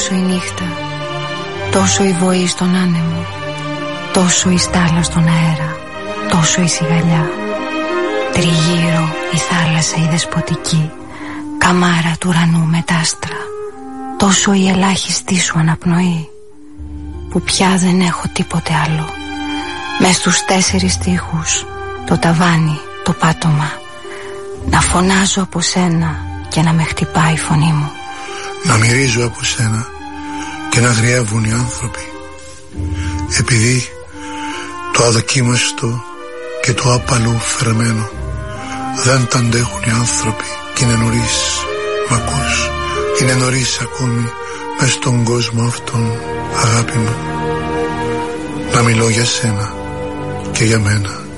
τόσο η νύχτα, τόσο η βοή στον άνεμο, τόσο η στάλα στον αέρα, τόσο η σιγαλιά. Τριγύρω η θάλασσα η δεσποτική, καμάρα του ουρανού με τ' άστρα, τόσο η ελάχιστη σου αναπνοή, που πια δεν έχω τίποτε άλλο. Μες στους 4 τοίχους, το ταβάνι, το πάτωμα, να φωνάζω από σένα και να με χτυπάει η φωνή μου. Να μυρίζω από σένα και να γριεύουν οι άνθρωποι, επειδή το αδοκίμαστο και το άπαλο φερμένο δεν τα αντέχουν οι άνθρωποι. Κι είναι νωρίς, μ' ακούς, είναι νωρίς ακόμη μες στον κόσμο αυτόν, αγάπη μου, να μιλώ για σένα και για μένα.